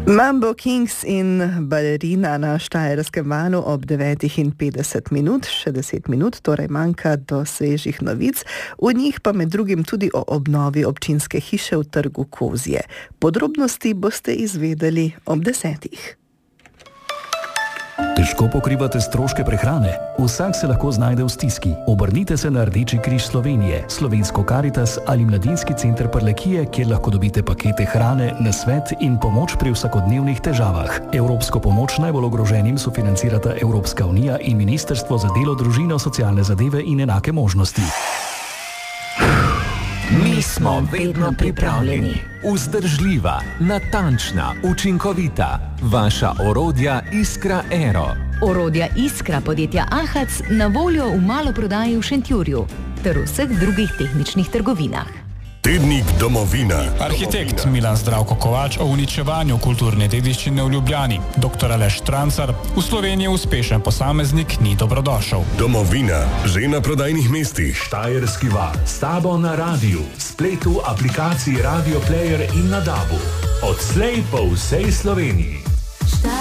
Mambo Kings in balerina na Štajerskem valu ob 9:50, še 10 minut, torej manjka do svežih novic, v njih pa med drugim tudi o obnovi občinske hiše v Trgu Kozje. Podrobnosti boste izvedeli ob 10. Težko pokrivate stroške prehrane? Vsak se lahko znajde v stiski. Obrnite se na Rdeči križ Slovenije, Slovensko Karitas ali Mladinski center Prlekije, kjer lahko dobite pakete hrane, nasvet in pomoč pri vsakodnevnih težavah. Evropsko pomoč najbolj ogroženim sofinancirata Evropska unija in Ministrstvo za delo, družino, socialne zadeve in enake možnosti. Mi smo vedno pripravljeni. Vzdržljiva, natančna, učinkovita. Vaša orodja Iskra Aero. Orodja Iskra podjetja Ahac na voljo v maloprodaji v Šentjurju ter v vseh drugih tehničnih trgovinah. Tednik Domovina. Arhitekt Milan Zdravko Kovač o uničevanju kulturne dediščine v Ljubljani. Dr. Aleš Trancar, v Sloveniji uspešen posameznik ni dobrodošel. Domovina, že na prodajnih mestih. Štajerski val, s tabo na radiju, spletu, aplikaciji Radio Player in na DAB-u. Odslej po vsej Sloveniji.